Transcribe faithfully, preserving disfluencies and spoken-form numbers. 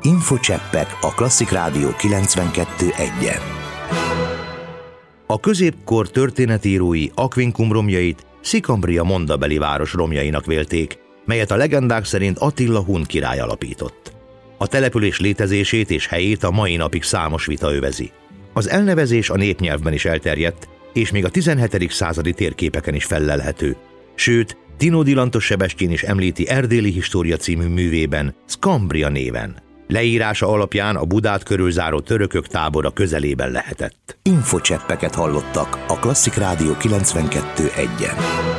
Infocseppek a Klasszik Rádió kilencvenkettő egyen. A középkor történetírói Aquincum romjait Szikambria mondabeli város romjainak vélték, melyet a legendák szerint Attila hun király alapított. A település létezését és helyét a mai napig számos vita övezi. Az elnevezés a népnyelvben is elterjedt, és még a tizenhetedik századi térképeken is fellelhető. Sőt, Tinódi Lantos Sebestyén is említi Erdély História című művében Szkambria néven. Leírása alapján a Budát körülzáró törökök tábora közelében lehetett. Infocseppeket hallottak a Klasszik Rádió kilencvenkettő egyen.